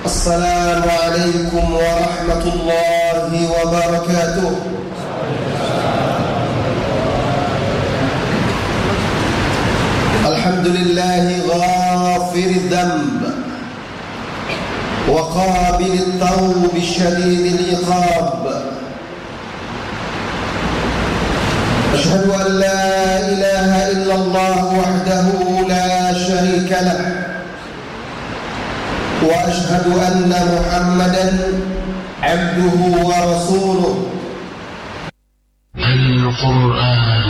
السلام عليكم ورحمة الله وبركاته. الحمد لله غافر الذنب وقابل التوب شديد العقاب. أشهد أن لا إله إلا الله وحده لا شريك له، وأشهد أن محمدًا عبده ورسوله. القرآن